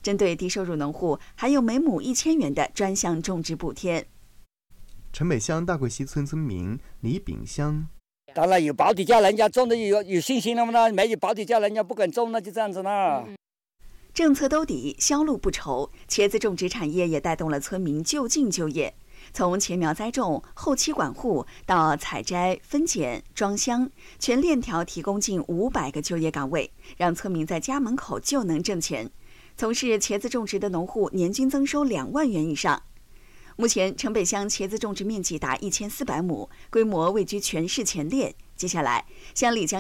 针对低收入农户，还有每亩1000元的专项种植补贴。 陈北乡大桂溪村村民李炳香。 当然有保底价，人家种的有信心了嘛？那没有保底价，人家不肯种，那就这样子了。 政策兜底，销路不愁，茄子种植产业也带动了村民就近就业。从前苗栽种、后期管护到采摘、分拣、装箱，全链条提供近500个就业岗位，让村民在家门口就能挣钱。从事茄子种植的农户年均增收2万元以上。目前，城北乡茄子种植面积达1400亩，规模位居全市前列。接下来，乡里将